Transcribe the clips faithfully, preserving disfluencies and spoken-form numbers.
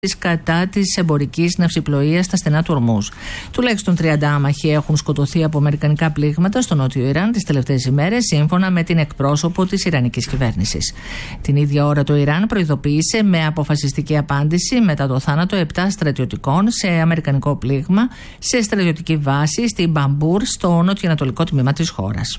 κατά της εμπορικής ναυσιπλοείας στα στενά του Ορμούζ. Τουλάχιστον τριάντα άμαχοι έχουν σκοτωθεί από αμερικανικά πλήγματα στο νότιο Ιράν τις τελευταίες ημέρες, σύμφωνα με την εκπρόσωπο της Ιρανικής κυβέρνησης. Την ίδια ώρα το Ιράν προειδοποίησε με αποφασιστική απάντηση μετά το θάνατο επτά στρατιωτικών σε αμερικανικό πλήγμα σε στρατιωτική βάση στην Μπαμπούρ, στο νότιο-ανατολικό τμήμα της χώρας.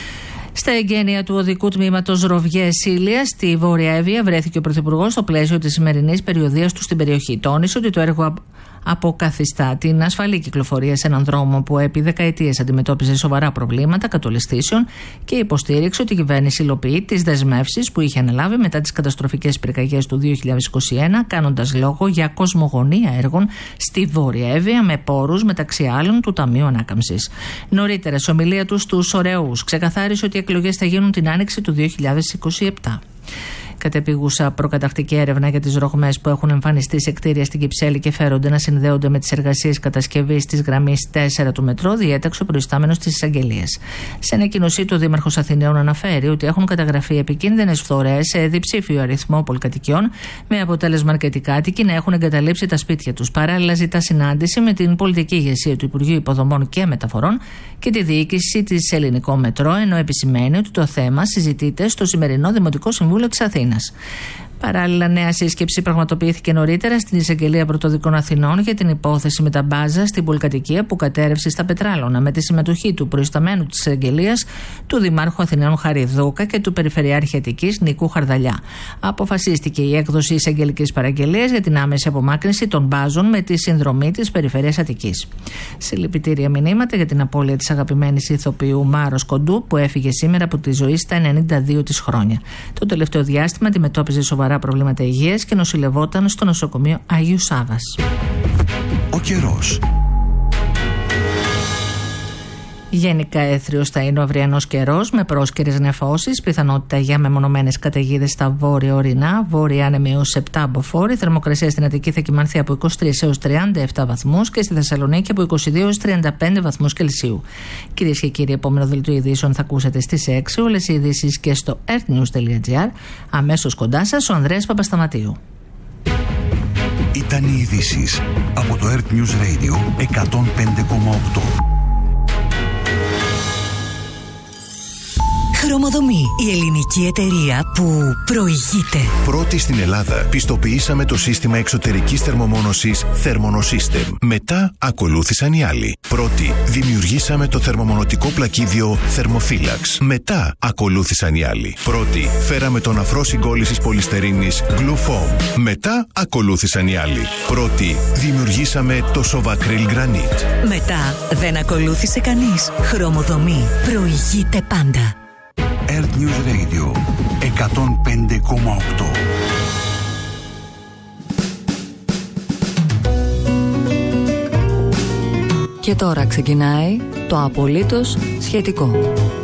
Στα εγγένεια του οδικού τμήματος Ροβιέ-Σίλια, στη Βόρεια Εύβοια, βρέθηκε ο Πρωθυπουργός στο πλαίσιο της σημερινής περιοδείας του στην περιοχή. Τόνισε ότι το έργο αποκαθιστά την ασφαλή κυκλοφορία σε έναν δρόμο που επί δεκαετίες αντιμετώπιζε σοβαρά προβλήματα κατολιστήσεων και υποστήριξε ότι η κυβέρνηση υλοποιεί τις δεσμεύσεις που είχε αναλάβει μετά τις καταστροφικές πυρκαγιές του δύο χιλιάδες είκοσι ένα, κάνοντας λόγο για κοσμογονία έργων στη Βόρεια Εύβοια με πόρους μεταξύ άλλων του Ταμείου Ανάκαμψης. Νωρίτερα, σε ομιλία του στους Ωρεούς, ξεκαθάρισε ότι οι εκλογές θα γίνουν την άνοιξη του δύο χιλιάδες είκοσι επτά. Κατεπίγουσα προκαταρκτική έρευνα για τις ρογμές που έχουν εμφανιστεί σε κτίρια στην Κυψέλη και φέρονται να συνδέονται με τις εργασίες κατασκευής της γραμμής τέσσερα του μετρό, διέταξε ο προϊστάμενος της εισαγγελίας. Σε ανακοίνωσή του, ο Δήμαρχος Αθηναίων αναφέρει ότι έχουν καταγραφεί επικίνδυνες φθορές σε διψήφιο αριθμό πολυκατοικιών, με αποτέλεσμα αρκετοί κάτοικοι να έχουν εγκαταλείψει τα σπίτια τους. Παράλληλα, ζητά συνάντηση με την πολιτική ηγεσία του Υπουργείου Υποδομών και Μεταφορών και τη διοίκηση της Ελληνικό Μετρό, ενώ επισημαίνει ότι το θέμα συζητείται στο σημερινό Δημοτικό Συμβούλιο της Αθήνας. Παράλληλα, νέα σύσκεψη πραγματοποιήθηκε νωρίτερα στην Εισαγγελία Πρωτοδικών Αθηνών για την υπόθεση με τα μπάζα στην πολυκατοικία που κατέρευσε στα Πετράλωνα, με τη συμμετοχή του προϊσταμένου της Εισαγγελίας, του Δημάρχου Αθηναίων Χαριδούκα και του Περιφερειάρχη Αττικής Νίκου Χαρδαλιά. Αποφασίστηκε η έκδοση εισαγγελικής παραγγελίας για την άμεση απομάκρυνση των μπάζων με τη συνδρομή της Περιφερειάς Αττικής. Συλληπιτήρια μηνύματα για την απώλεια της αγαπημένης ηθοποιού Μάρος Κοντού, που έφυγε σήμερα από τη ζωή στα ενενήντα δύο της χρόνια. Το τελευταίο διάστημα αντιμετώπιζε σοβαρά προβλήματα υγείας και νοσηλευόταν στο νοσοκομείο Αγίου Σάββας. Ο καιρός. Γενικά έθριος θα είναι ο αυριανός καιρός με πρόσκαιρες νεφώσεις, πιθανότητα για μεμονωμένες καταιγίδες στα βόρεια ορεινά, βόρεια άνεμη έως επτά αμποφόρη. Θερμοκρασία στην Αττική θα κυμανθεί από είκοσι τρεις έως τριάντα επτά βαθμούς και στη Θεσσαλονίκη από είκοσι δύο έως τριάντα πέντε βαθμούς Κελσίου. Κυρίες και κύριοι, επόμενο δελτίο ειδήσεων θα ακούσετε στις έξι. Όλες οι ειδήσεις και στο earthnews τελεία gr. Αμέσως κοντά σας ο Ανδρέας Παπασταματίου. Ήταν οι ειδήσεις από το Earth News Radio εκατόν πέντε κόμμα οκτώ. Χρωμοδομή, η ελληνική εταιρεία που προηγείται. Πρώτη στην Ελλάδα πιστοποιήσαμε το σύστημα εξωτερικής θερμομόνωσης Thermonosystem. Μετά ακολούθησαν οι άλλοι. Πρώτη δημιουργήσαμε το θερμομονωτικό πλακίδιο Thermophilax. Μετά ακολούθησαν οι άλλοι. Πρώτη φέραμε τον αφρό συγκόλλησης πολυστερίνης Glufoam. Μετά ακολούθησαν οι άλλοι. Πρώτη δημιουργήσαμε το Sovacryl Granite. Μετά δεν ακολούθησε κανείς. Χρωμοδομή προηγείται πάντα. Earth News Radio εκατόν πέντε κόμμα οκτώ. Και τώρα ξεκινάει το απολύτως σχετικό.